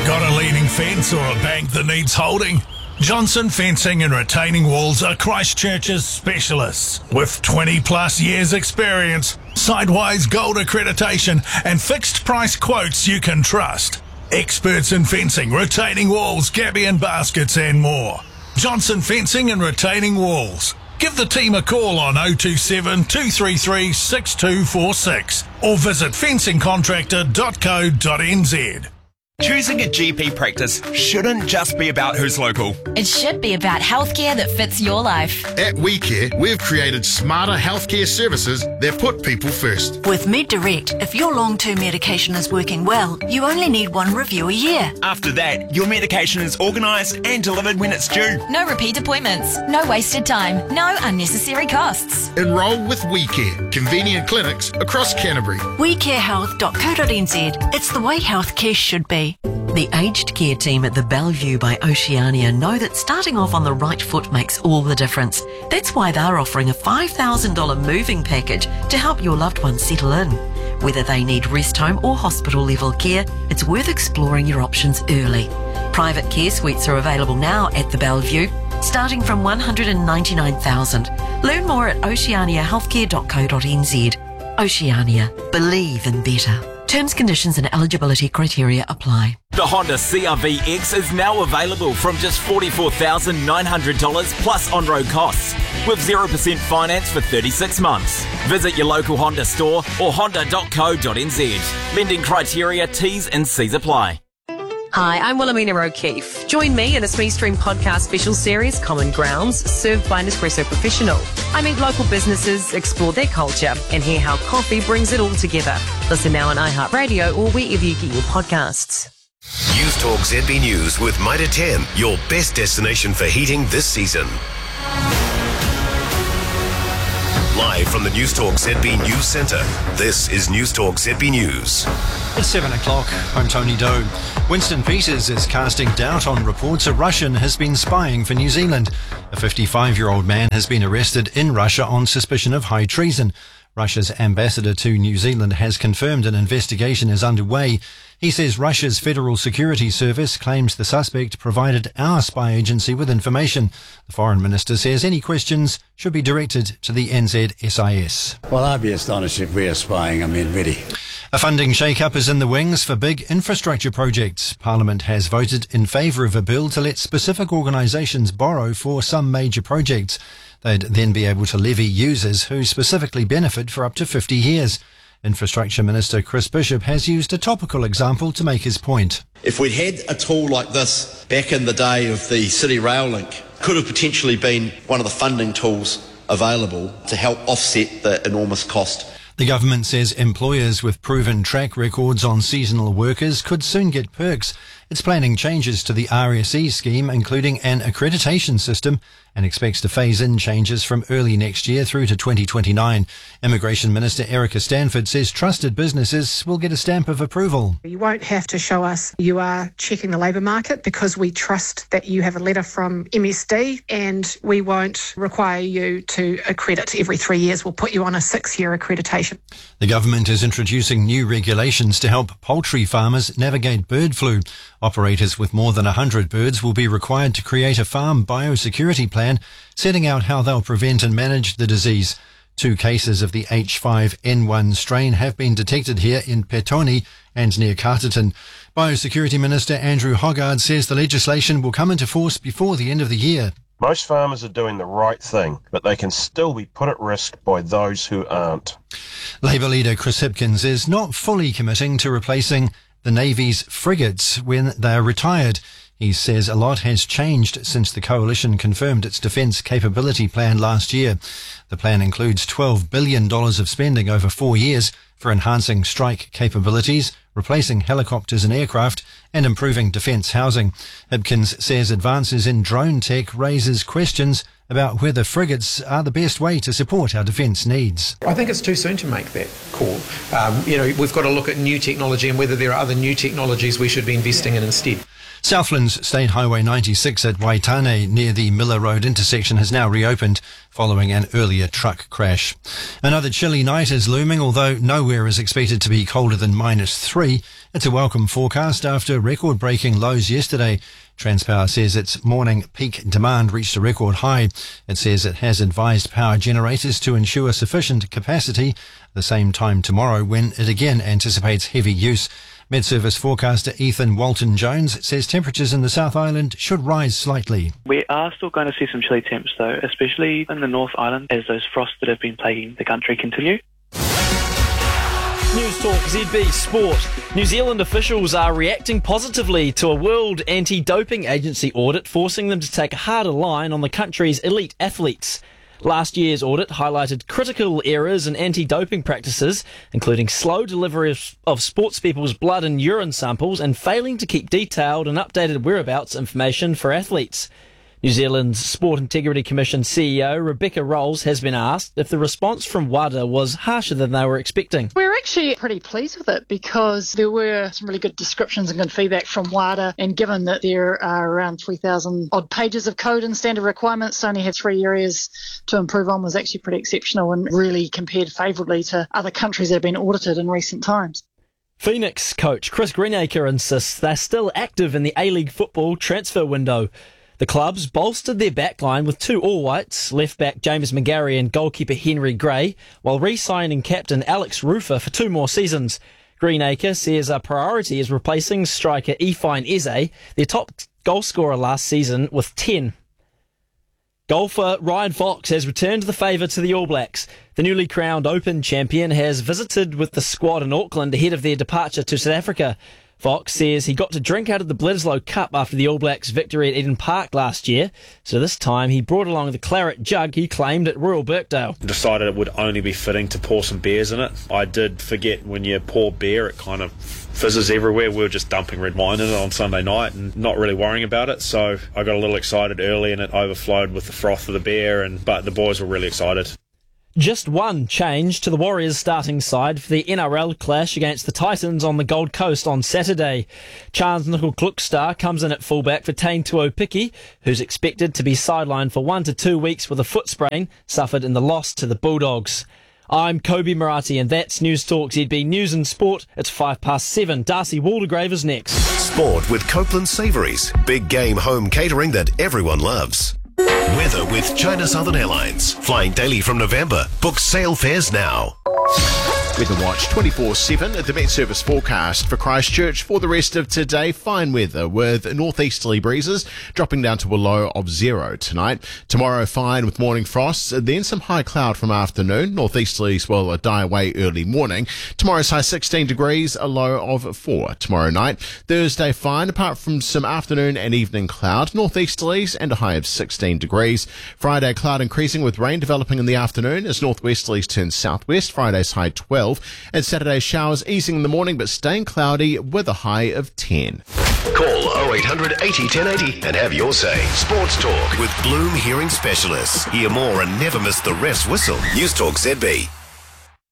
Got a leaning fence or a bank that needs holding? Johnson Fencing and Retaining Walls are Christchurch's specialists. With 20 plus years experience, Sidewise Gold accreditation and fixed price quotes you can trust. Experts in fencing, retaining walls, gabion baskets and more. Johnson Fencing and Retaining Walls. Give the team a call on 027 233 6246 or visit fencingcontractor.co.nz. Choosing a GP practice shouldn't just be about who's local. It should be about healthcare that fits your life. At WeCare, we've created smarter healthcare services that put people first. With MedDirect, if your long-term medication is working well, you only need one review a year. After that, your medication is organised and delivered when it's due. No repeat appointments, no wasted time, no unnecessary costs. Enrol with WeCare, convenient clinics across Canterbury. WeCareHealth.co.nz. It's the way healthcare should be. The aged care team at the Bellevue by Oceania know that starting off on the right foot makes all the difference. That's why they're offering a $5,000 moving package to help your loved ones settle in. Whether they need rest home or hospital level care, it's worth exploring your options early. Private care suites are available now at the Bellevue, starting from $199,000. Learn more at oceaniahealthcare.co.nz. Oceania. Believe in better. Terms, conditions and eligibility criteria apply. The Honda CR-V X is now available from just $44,900 plus on-road costs with 0% finance for 36 months. Visit your local Honda store or honda.co.nz. Lending criteria, T's and C's apply. Hi, I'm Wilhelmina O'Keefe. Join me in a Smee Stream podcast special series, Common Grounds, served by Nespresso Professional. I meet local businesses, explore their culture, and hear how coffee brings it all together. Listen now on iHeartRadio or wherever you get your podcasts. News Talk ZB News with Mitre 10, your best destination for heating this season. Live from the News Talk ZB News Centre, this is News Talk ZB News. It's 7 o'clock. I'm Tony Doe. Winston Peters is casting doubt on reports a Russian has been spying for New Zealand. A 55-year-old man has been arrested in Russia on suspicion of high treason. Russia's ambassador to New Zealand has confirmed an investigation is underway. He says Russia's Federal Security Service claims the suspect provided our spy agency with information. The Foreign Minister says any questions should be directed to the NZSIS. Well, I'd be astonished if we are spying. Ready. A funding shake-up is in the wings for big infrastructure projects. Parliament has voted in favour of a bill to let specific organisations borrow for some major projects. They'd then be able to levy users who specifically benefit for up to 50 years. Infrastructure Minister Chris Bishop has used a topical example to make his point. If we'd had a tool like this back in the day of the City Rail Link, could have potentially been one of the funding tools available to help offset the enormous cost. The government says employers with proven track records on seasonal workers could soon get perks. It's planning changes to the RSE scheme, including an accreditation system, and expects to phase in changes from early next year through to 2029. Immigration Minister Erica Stanford says trusted businesses will get a stamp of approval. You won't have to show us you are checking the labour market because we trust that you have a letter from MSD, and we won't require you to accredit every 3 years. We'll put you on a 6-year accreditation. The government is introducing new regulations to help poultry farmers navigate bird flu. Operators with more than 100 birds will be required to create a farm biosecurity plan, setting out how they'll prevent and manage the disease. 2 cases of the H5N1 strain have been detected here in Petone and near Carterton. Biosecurity Minister Andrew Hoggard says the legislation will come into force before the end of the year. Most farmers are doing the right thing, but they can still be put at risk by those who aren't. Labour leader Chris Hipkins is not fully committing to replacing the Navy's frigates when they're retired. He says a lot has changed since the coalition confirmed its defence capability plan last year. The plan includes $12 billion of spending over 4 years for enhancing strike capabilities, replacing helicopters and aircraft, and improving defence housing. Hipkins says advances in drone tech raises questions about whether frigates are the best way to support our defence needs. I think it's too soon to make that call. We've got to look at new technology and whether there are other new technologies we should be investing in instead. Southland's State Highway 96 at Waitane near the Miller Road intersection has now reopened following an earlier truck crash. Another chilly night is looming, although nowhere is expected to be colder than -3. It's a welcome forecast after record-breaking lows yesterday. Transpower says its morning peak demand reached a record high. It says it has advised power generators to ensure sufficient capacity at the same time tomorrow when it again anticipates heavy use. Met-Service forecaster Ethan Walton-Jones says temperatures in the South Island should rise slightly. We are still going to see some chilly temps though, especially in the North Island as those frosts that have been plaguing the country continue. News Talk ZB Sport. New Zealand officials are reacting positively to a World Anti-Doping Agency audit forcing them to take a harder line on the country's elite athletes. Last year's audit highlighted critical errors in anti-doping practices, including slow delivery of sportspeople's blood and urine samples and failing to keep detailed and updated whereabouts information for athletes. New Zealand's Sport Integrity Commission CEO Rebecca Rolls has been asked if the response from WADA was harsher than they were expecting. We're actually pretty pleased with it because there were some really good descriptions and good feedback from WADA, and given that there are around 3,000 odd pages of code and standard requirements, only had 3 areas to improve on, was actually pretty exceptional and really compared favourably to other countries that have been audited in recent times. Phoenix coach Chris Greenacre insists they're still active in the A-League football transfer window. The clubs bolstered their backline with 2 All-Whites, left-back James McGarry and goalkeeper Henry Gray, while re-signing captain Alex Rufer for 2 more seasons. Greenacre says a priority is replacing striker Ifeanyi Eze, their top goalscorer last season, with 10. Golfer Ryan Fox has returned the favour to the All Blacks. The newly crowned Open champion has visited with the squad in Auckland ahead of their departure to South Africa. Fox says he got to drink out of the Bledisloe Cup after the All Blacks' victory at Eden Park last year, so this time he brought along the claret jug he claimed at Royal Birkdale. Decided it would only be fitting to pour some beers in it. I did forget when you pour beer it kind of fizzes everywhere. We were just dumping red wine in it on Sunday night and not really worrying about it, so I got a little excited early and it overflowed with the froth of the beer, but the boys were really excited. Just one change to the Warriors starting side for the NRL clash against the Titans on the Gold Coast on Saturday. Charnze Nicoll-Klokstad comes in at fullback for Taine Tuopiki, who's expected to be sidelined for 1 to 2 weeks with a foot sprain suffered in the loss to the Bulldogs. I'm Kobe Murati and that's News Talk ZB News and Sport. It's 7:05. Darcy Waldegrave is next. Sport with Copeland Savouries. Big game home catering that everyone loves. Weather with China Southern Airlines. Flying daily from November. Book sail fares now. Weather Watch 24/7 at the Met-Service forecast for Christchurch for the rest of today. Fine weather with northeasterly breezes dropping down to a low of 0 tonight. Tomorrow fine with morning frosts, then some high cloud from afternoon. Northeasterlies will die away early morning. Tomorrow's high 16 degrees, a low of 4 tomorrow night. Thursday fine apart from some afternoon and evening cloud. Northeasterlies and a high of 16 degrees. Friday cloud increasing with rain developing in the afternoon as northwesterlies turn southwest. Friday's high 12. And Saturday showers easing in the morning but staying cloudy with a high of 10. Call 0800 80 1080 and have your say. Sports Talk with Bloom Hearing Specialists. Hear more and never miss the ref's whistle. News Talk ZB.